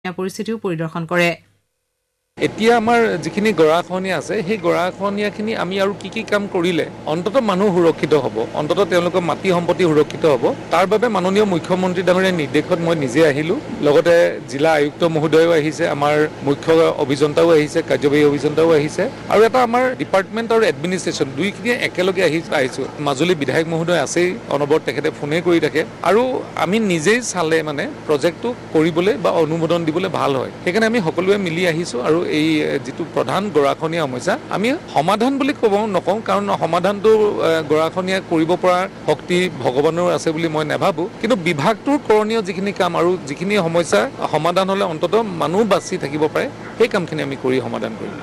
পৰিস্থিতিও পৰিদৰ্শন কৰে। এতিয়া আমাৰ যিখিনি গৰাখহনীয়া আছে সেই গৰাখহনীয়াখিনি আমি আৰু কি কাম কৰিলে অন্ততঃ মানুহ সুৰক্ষিত হ'ব, অন্ততঃ তেওঁলোকৰ মাটি সম্পত্তি সুৰক্ষিত হ'ব, তাৰ বাবে মাননীয় মুখ্যমন্ত্ৰী ডাঙৰীয়াৰ নিৰ্দেশত মই নিজে আহিলোঁ, লগতে জিলা আয়ুক্ত মহোদয়ও আহিছে, আমাৰ মুখ্য অভিযন্তাও আহিছে, কাৰ্যবাহী অভিযন্তাও আহিছে, আৰু এটা আমাৰ ডিপাৰ্টমেণ্ট আৰু এডমিনিষ্ট্ৰেশ্যন দুইখিনিয়ে একেলগে আহিছোঁ। মাজুলী বিধায়ক মহোদয় আছেই, অনবৰত তেখেতে ফোনে কৰি থাকে, আৰু আমি নিজেই চালে মানে প্ৰজেক্টটো কৰিবলৈ বা অনুমোদন দিবলৈ ভাল হয়, সেইকাৰণে আমি সকলোৱে মিলি আহিছোঁ। আৰু এই যিটো প্ৰধান গৰাখহনীয়া সমস্যা আমি সমাধান বুলি নকওঁ, কাৰণ সমাধানটো গৰাখহনীয়া কৰিব পৰা শক্তি ভগৱানৰ আছে বুলি মই নাভাবোঁ, কিন্তু বিভাগটোৰ কৰণীয় যিখিনি কাম আৰু যিখিনি সমস্যা সমাধান হ'লে অন্ততঃ মানুহ বাচি থাকিব পাৰে সেই কামখিনি আমি কৰি সমাধান কৰিম।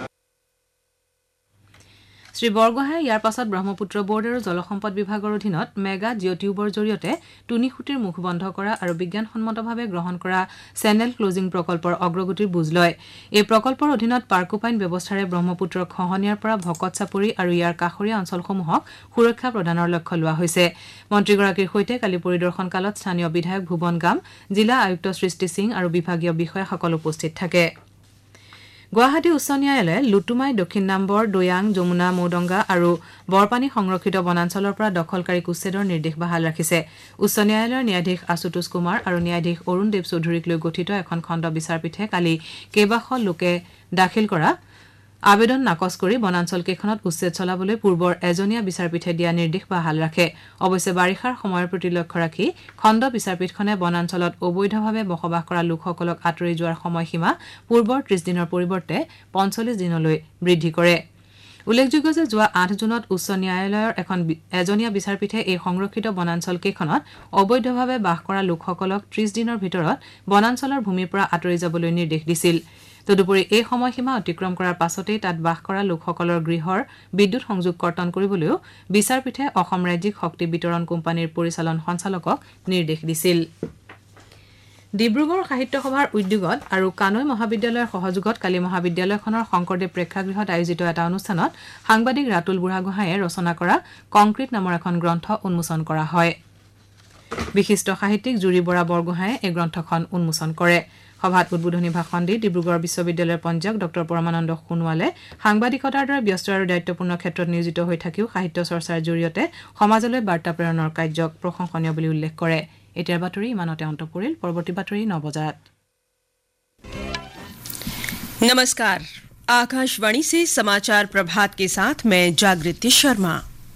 শ্ৰী বৰগোহাঁয়ে ইয়াৰ পাছত ব্ৰহ্মপুত্ৰ বোৰ্ড আৰু জলসম্পদ বিভাগৰ অধীনত মেগা জিঅ' টিউবৰ জৰিয়তে টুনিসুঁটিৰ মুখ বন্ধ কৰা আৰু বিজ্ঞানসন্মতভাৱে গ্ৰহণ কৰা চেনেল ক্লজিং প্ৰকল্পৰ অগ্ৰগতিৰ বুজ লয়। এই প্ৰকল্পৰ অধীনত পাৰ্কোপাইন ব্যৱস্থাৰে ব্ৰহ্মপুত্ৰৰ খহনীয়াৰ পৰা ভকত চাপৰি আৰু ইয়াৰ কাষৰীয়া অঞ্চলসমূহক সুৰক্ষা প্ৰদানৰ লক্ষ্য লোৱা হৈছে। মন্ত্ৰীগৰাকীৰ সৈতে কালি পৰিদৰ্শন কালত স্থানীয় বিধায়ক ভুৱন গাম, জিলা আয়ুক্ত সৃষ্টি সিং আৰু বিভাগীয় বিষয়াসকল উপস্থিত থাকে। গুৱাহাটী উচ্চ ন্যায়ালয়ে লুটুমাই দক্ষিণ নাম্বৰ, দৈয়াং, যমুনা, মৌদংগা আৰু বৰপানী সংৰক্ষিত বনাঞ্চলৰ পৰা দখলকাৰীক উচ্ছেদৰ নিৰ্দেশ বাহাল ৰাখিছে। উচ্চ ন্যায়ালয়ৰ ন্যায়াধীশ আশুতোষ কুমাৰ আৰু ন্যায়াধীশ অৰুণ দেৱ চৌধুৰীক লৈ গঠিত এখন খণ্ড বিচাৰপীঠে কালি কেইবাশ লোকে দাখিল কৰা আবেদন নাকচ কৰি বনাঞ্চল কেইখনত উচ্ছেদ চলাবলৈ পূৰ্বৰ এজনীয়া বিচাৰপীঠে দিয়া নিৰ্দেশ বাহাল ৰাখে। অৱশ্যে বাৰিষাৰ সময়ৰ প্ৰতি লক্ষ্য ৰাখি খণ্ড বিচাৰপীঠখনে বনাঞ্চলত অবৈধভাৱে বসবাস কৰা লোকসকলক আঁতৰি যোৱাৰ সময়সীমা পূৰ্বৰ 30 দিনৰ পৰিৱৰ্তে 45 দিনলৈ বৃদ্ধি কৰে। উল্লেখযোগ্য যে যোৱা 8 জুনত উচ্চ ন্যায়ালয়ৰ এখন এজনীয়া বিচাৰপীঠে এই সংৰক্ষিত বনাঞ্চল কেইখনত অবৈধভাৱে বাস কৰা লোকসকলক 30 দিনৰ ভিতৰত বনাঞ্চলৰ ভূমিৰ পৰা আঁতৰি যাবলৈ নিৰ্দেশ দিছিল। তদুপৰি এই সময়সীমা অতিক্ৰম কৰাৰ পাছতেই তাত বাস কৰা লোকসকলৰ গৃহৰ বিদ্যুৎ সংযোগ কৰ্তন কৰিবলৈও বিচাৰপীঠে অসম ৰাজ্যিক শক্তি বিতৰণ কোম্পানীৰ পৰিচালন সঞ্চালকক নিৰ্দেশ দিছিল। ডিব্ৰুগড় সাহিত্য সভাৰ উদ্যোগত আৰু কানৈ মহাবিদ্যালয়ৰ সহযোগত কালি মহাবিদ্যালয়খনৰ শংকৰদেৱ প্ৰেক্ষাগৃহত আয়োজিত এটা অনুষ্ঠানত সাংবাদিক ৰাতুল বুঢ়াগোহাঁয়ে ৰচনা কৰা কংক্ৰিট নামৰ এখন গ্ৰন্থ উন্মোচন কৰা হয়। বিশিষ্ট সাহিত্যিক জুৰি বৰা বৰগোহাঁয়ে এই গ্ৰন্থখন উন্মোচন কৰে। সভাত উদ্বোধনী ভাষণ দি ডিব্ৰুগড় বিশ্ববিদ্যালয়ৰ পঞ্চায়ক ডঃ পৰমানন্দ সোণোৱালে সাংবাদিকতাৰ দৰে ব্যস্ত আৰু দায়িত্বপূৰ্ণ ক্ষেত্ৰত নিয়োজিত হৈ থাকিও সাহিত্য চৰ্চাৰ জৰিয়তে সমাজলৈ বাৰ্তা প্ৰেৰণৰ কাৰ্যক প্ৰশংসনীয় বুলি উল্লেখ কৰে। এতিয়াৰ বাতৰি ইমানতে অন্ত পৰিল। পৰৱৰ্তী বাতৰি 9 বজাত। नमस्कार, आकाशवाणी से समाचार प्रभात के साथ मैं जागृति शर्मा।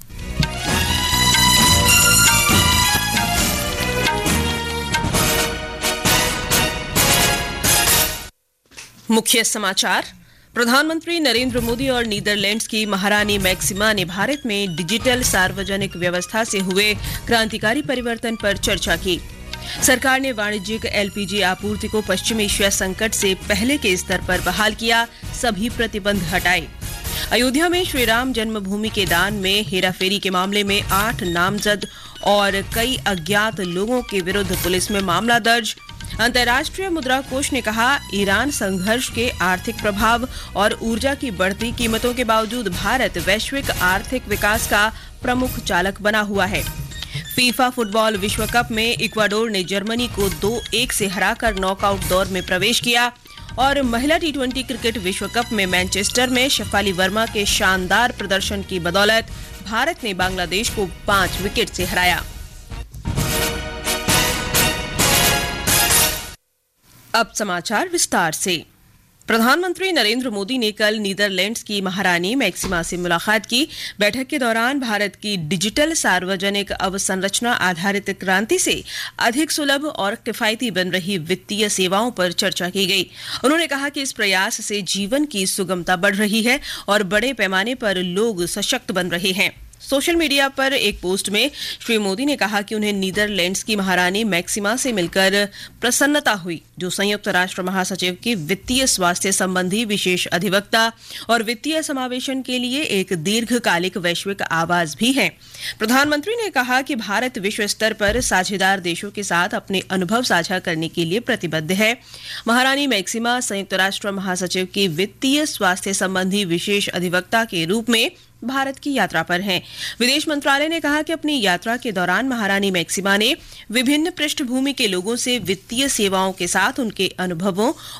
मुख्य समाचार। प्रधानमंत्री नरेंद्र मोदी और नीदरलैंड्स की महारानी मैक्सिमा ने भारत में डिजिटल सार्वजनिक व्यवस्था से हुए क्रांतिकारी परिवर्तन पर चर्चा की। सरकार ने वाणिज्यिक एलपीजी आपूर्ति को पश्चिम एशिया संकट से पहले के स्तर पर बहाल किया, सभी प्रतिबंध हटाए। अयोध्या में श्री राम जन्मभूमि के दान में हेराफेरी के मामले में 8 नामजद और कई अज्ञात लोगों के विरुद्ध पुलिस में मामला दर्ज। अंतर्राष्ट्रीय मुद्रा कोष ने कहा, ईरान संघर्ष के आर्थिक प्रभाव और ऊर्जा की बढ़ती कीमतों के बावजूद भारत वैश्विक आर्थिक विकास का प्रमुख चालक बना हुआ है। फीफा फुटबॉल विश्व कप में इक्वाडोर ने जर्मनी को 2-1 से हराकर नॉकआउट दौर में प्रवेश किया। और महिला टी20 क्रिकेट विश्व कप में मैनचेस्टर में शेफाली वर्मा के शानदार प्रदर्शन की बदौलत भारत ने बांग्लादेश को 5 विकेट से हराया। अब समाचार विस्तार से। प्रधानमंत्री नरेंद्र मोदी ने कल नीदरलैंड्स की महारानी मैक्सिमा से मुलाकात की। बैठक के दौरान भारत की डिजिटल सार्वजनिक अवसंरचना आधारित क्रांति से अधिक सुलभ और किफायती बन रही वित्तीय सेवाओं पर चर्चा की गई। उन्होंने कहा कि इस प्रयास से जीवन की सुगमता बढ़ रही है और बड़े पैमाने पर लोग सशक्त बन रहे हैं। सोशल मीडिया पर एक पोस्ट में श्री मोदी ने कहा कि उन्हें नीदरलैंड्स की महारानी मैक्सिमा से मिलकर प्रसन्नता हुई, जो संयुक्त राष्ट्र महासचिव की वित्तीय स्वास्थ्य संबंधी विशेष अधिवक्ता और वित्तीय समावेशन के लिए एक दीर्घकालिक वैश्विक आवाज भी है। प्रधानमंत्री ने कहा कि भारत विश्व स्तर पर साझेदार देशों के साथ अपने अनुभव साझा करने के लिए प्रतिबद्ध है। महारानी मैक्सिमा संयुक्त राष्ट्र महासचिव की वित्तीय स्वास्थ्य संबंधी विशेष अधिवक्ता के रूप में भारत की यात्रा पर हैं। विदेश मंत्रालय ने कहा कि अपनी यात्रा के दौरान महारानी मैक्सिमा ने विभिन्न पृष्ठभूमि के लोगों से वित्तीय सेवाओं के साथ उनके अनुभवों